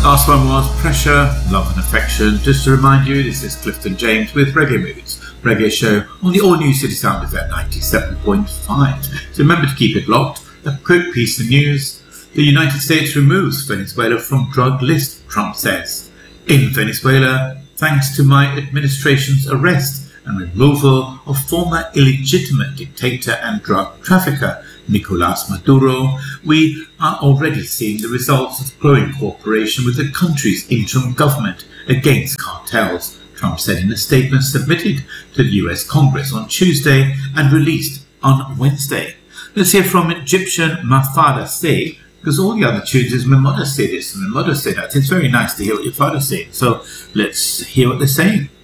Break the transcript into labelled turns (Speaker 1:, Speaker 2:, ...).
Speaker 1: Last one was Pressure, Love and Affection. Just to remind you, this is Clifton James with Reggae Moods, Reggae Show on the all-new City Sound FM 97.5. So remember to keep it locked. A quick piece of news. The United States removes Venezuela from drug list, Trump says. In Venezuela, thanks to my administration's arrest and removal of former illegitimate dictator and drug trafficker Nicolas Maduro, we are already seeing the results of growing cooperation with the country's interim government against cartels, Trump said in a statement submitted to the US Congress on Tuesday and released on Wednesday. Let's hear from Egyptian Mafada Say, because all the other tunes is my mother say this and my mother say that. It's very nice to hear what your father said. So let's hear what they're saying.